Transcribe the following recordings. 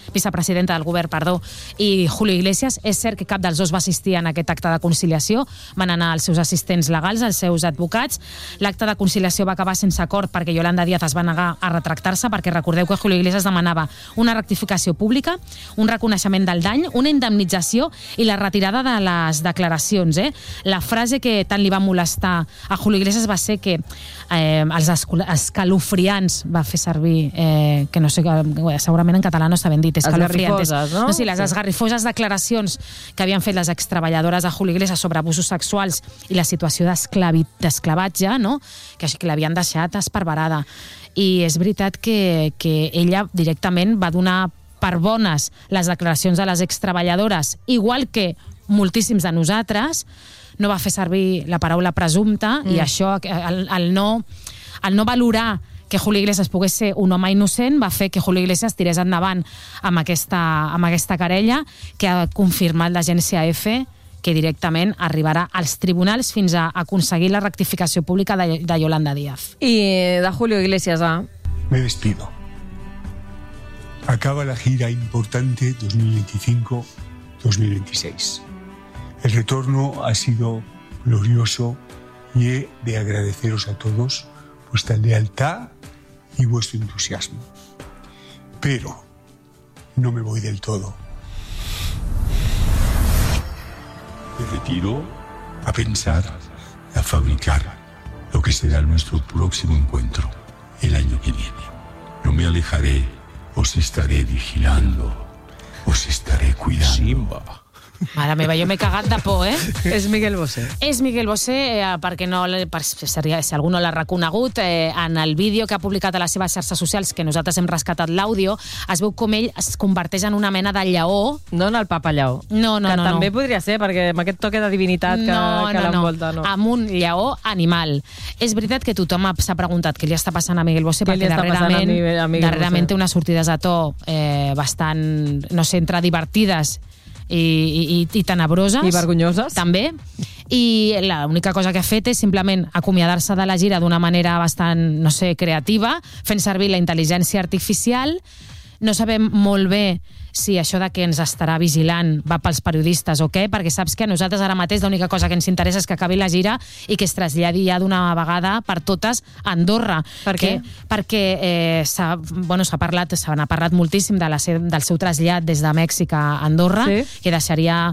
vicepresidenta del govern, i Julio Iglesias. És cert que cap dels dos va assistir en aquest acte de conciliació, van anar els seus assistents legals, els seus advocats. L'acte de conciliació va acabar sense acord perquè Yolanda Díaz es va negar a retractar-se, perquè recordeu que Julio Iglesias demanava una rectificació pública, un reconeixement del dany, una indemnització i la retirada de les declaracions. La frase que tant li va molestar a Julio Iglesias va ser que els escalofriants, va fer servir, que no sé, segurament en català no està ben dit, escalofriantes, no? Sí, les esgarrifoses declaracions que havien fet les extreballadores de Julio Iglesias sobre abusos sexuals i la situació d'esclavatge, no? Que l'havien deixat esparverada. I és veritat que ella directament va donar per bones les declaracions de les extreballadores, igual que moltíssims de nosaltres. No va fer servir la paraula presumpta i això, el no valorar que Julio Iglesias pogués ser un home innocent va fer que Julio Iglesias tirés endavant amb aquesta querella que ha confirmat l'agència EFE, que directament arribarà als tribunals fins a aconseguir la rectificació pública de Yolanda Díaz. I de Julio Iglesias Me despido. Acaba la gira importante 2025-2026. El retorno ha sido glorioso y he de agradeceros a todos vuestra lealtad y vuestro entusiasmo. Pero no me voy del todo. Me retiro a pensar, a fabricar lo que será nuestro próximo encuentro el año que viene. No me alejaré, os estaré vigilando, os estaré cuidando. Simba. Mare meva, jo m'he cagat de por, És Miguel Bosé. És Miguel Bosé, perquè si algú no l'ha reconegut, en el vídeo que ha publicat a les seves xarxes socials, que nosaltres hem rescatat l'àudio, es veu com ell es converteix en una mena de lleó. No en el papa lleó. No. Que també podria ser, perquè amb aquest toque de divinitat que l'envolta. No, amb un lleó animal. És veritat que tothom s'ha preguntat què li està passant a Miguel Bosé, perquè darrerament té unes sortides de to bastant, no sé, entre divertides i tenebroses. I vergonyoses. També. I l'única cosa que ha fet és simplement acomiadar-se de la gira d'una manera bastant, no sé, creativa, fent servir la intel·ligència artificial. No sabem molt bé si això de que ens estarà vigilant va pels periodistes o què, perquè saps que a nosaltres ara mateix l'única cosa que ens interessa és que acabi la gira i que es traslladi ja d'una vegada per totes a Andorra. Per què? Perquè s'ha parlat moltíssim del seu trasllat des de Mèxic a Andorra, que deixaria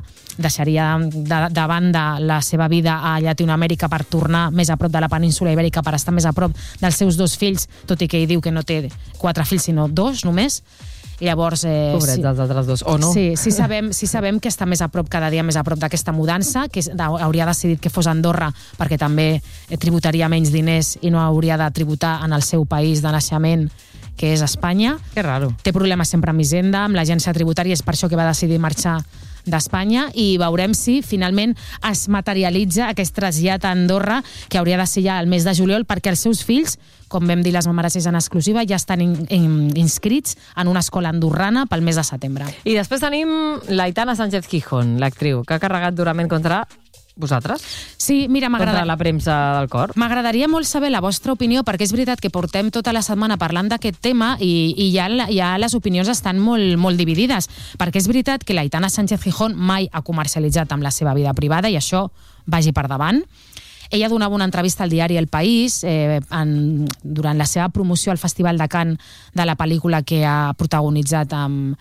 de banda la seva vida a Llatinoamèrica per tornar més a prop de la península Ibèrica, per estar més a prop dels seus 2 fills, tot i que ell diu que no té 4 fills, sinó 2 només. Llavors, pobrets els altres 2, o no? Sí sabem que està més a prop, cada dia més a prop d'aquesta mudança, que hauria decidit que fos Andorra perquè també tributaria menys diners i no hauria de tributar en el seu país de naixement, que és Espanya. Que raro. Té problemes sempre amb Hisenda, amb l'agència tributària, és per això que va decidir marxar d'Espanya, i veurem si finalment es materialitza aquest trasllat a Andorra, que hauria de ser ja el mes de juliol, perquè els seus fills, com vam dir les mamarasses en exclusiva, ja estan inscrits en una escola andorrana pel mes de setembre. I després tenim l'Aitana Sánchez Gijón, l'actriu, que ha carregat durament contra vosaltres? Sí, mira, contra la premsa del cor. M'agradaria molt saber la vostra opinió, perquè és veritat que portem tota la setmana parlant d'aquest tema i ja les opinions estan molt dividides, perquè és veritat que l'Aitana Sánchez Gijón mai ha comercialitzat amb la seva vida privada, i això vagi per davant. Ella donava una entrevista al diari El País durant la seva promoció al Festival de Cannes de la pel·lícula que ha protagonitzat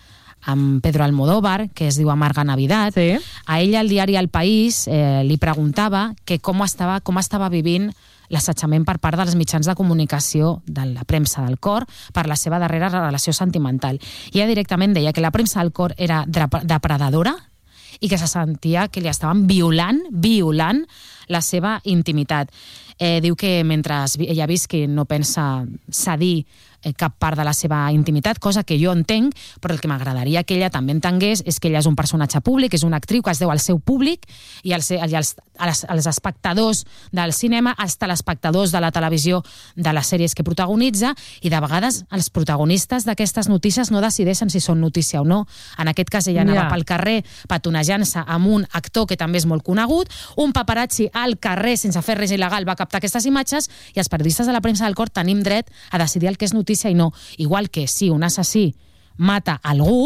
amb Pedro Almodóvar, que es diu Amarga Navidad. Sí. A ella el diari El País li preguntava que com estava vivint l'assetjament per part dels mitjans de comunicació de la premsa del cor per la seva darrera relació sentimental. I ella directament deia que la premsa del cor era depredadora i que se sentia que li estaven violant la seva intimitat. Diu que mentre ella visqui no pensa cedir cap part de la seva intimitat, cosa que jo entenc, però el que m'agradaria que ella també entengués és que ella és un personatge públic, és una actriu que es deu al seu públic i als espectadors del cinema, als telespectadors de la televisió, de les sèries que protagonitza, i de vegades els protagonistes d'aquestes notícies no decideixen si són notícia o no. En aquest cas ella anava pel carrer petonejant-se amb un actor que també és molt conegut, un paparazzi al carrer sense fer res il·legal va captar aquestes imatges, i els periodistes de la premsa del cor tenim dret a decidir el que és notícia i no. Igual que si un assassí mata algú,